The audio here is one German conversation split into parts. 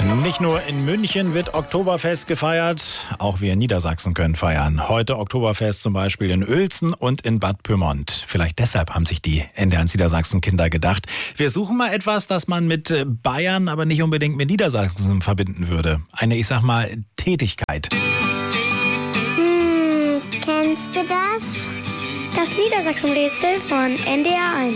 Nicht nur in München wird Oktoberfest gefeiert, auch wir in Niedersachsen können feiern. Heute Oktoberfest zum Beispiel in Uelzen und in Bad Pyrmont. Vielleicht deshalb haben sich die NDR Niedersachsen Kinder gedacht. Wir suchen mal etwas, das man mit Bayern, aber nicht unbedingt mit Niedersachsen verbinden würde. Eine, ich sag mal, Tätigkeit. Kennst du das? Das Niedersachsen-Rätsel von NDR 1.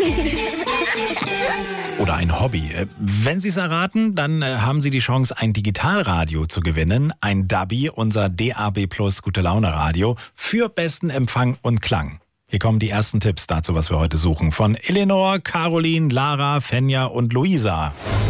Oder ein Hobby. Wenn Sie es erraten, dann haben Sie die Chance, ein Digitalradio zu gewinnen. Ein DABI, unser DAB Plus Gute-Laune-Radio, für besten Empfang und Klang. Hier kommen die ersten Tipps dazu, was wir heute suchen. Von Eleanor, Caroline, Lara, Fenja und Luisa.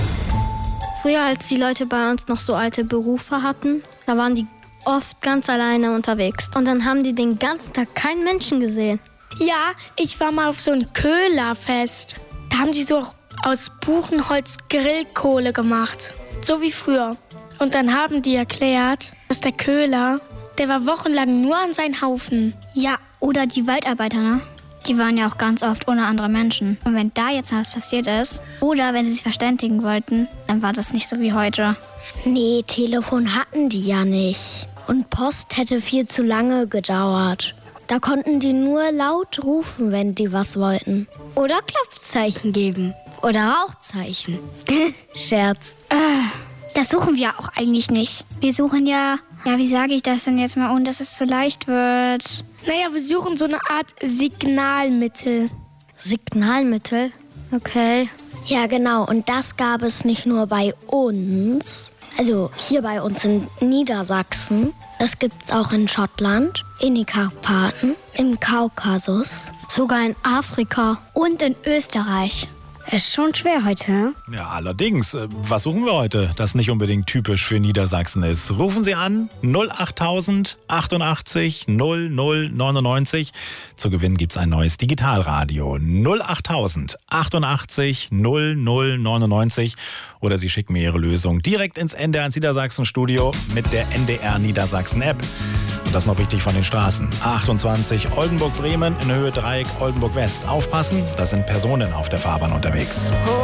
Früher, als die Leute bei uns noch so alte Berufe hatten, da waren die oft ganz alleine unterwegs. Und dann haben die den ganzen Tag keinen Menschen gesehen. Ja, ich war mal auf so ein Köhlerfest. Da haben die so aus Buchenholz Grillkohle gemacht. So wie früher. Und dann haben die erklärt, dass der Köhler, der war wochenlang nur an seinen Haufen. Ja, oder die Waldarbeiter, ne? Die waren ja auch ganz oft ohne andere Menschen. Und wenn da jetzt was passiert ist, oder wenn sie sich verständigen wollten, dann war das nicht so wie heute. Nee, Telefon hatten die ja nicht. Und Post hätte viel zu lange gedauert. Da konnten die nur laut rufen, wenn die was wollten. Oder Klopfzeichen geben. Oder Rauchzeichen. Scherz. Das suchen wir auch eigentlich nicht. Wir suchen ja, wie sage ich das denn jetzt mal, ohne dass es zu leicht wird? Naja, wir suchen so eine Art Signalmittel. Signalmittel? Okay. Ja, genau. Und das gab es nicht nur bei uns. Also hier bei uns in Niedersachsen. Das gibt's auch in Schottland, in den Karpaten, im Kaukasus. Sogar in Afrika Und in Österreich. Ist schon schwer heute, ne? Ja, allerdings. Was suchen wir heute, das nicht unbedingt typisch für Niedersachsen ist? Rufen Sie an 08000 88 00 99. Zu gewinnen gibt's ein neues Digitalradio 08000 88 00 99. Oder Sie schicken mir Ihre Lösung direkt ins NDR Niedersachsen Studio mit der NDR Niedersachsen App. Und das noch wichtig von den Straßen. A28 Oldenburg-Bremen in Höhe Dreieck Oldenburg-West. Aufpassen, da sind Personen auf der Fahrbahn unterwegs.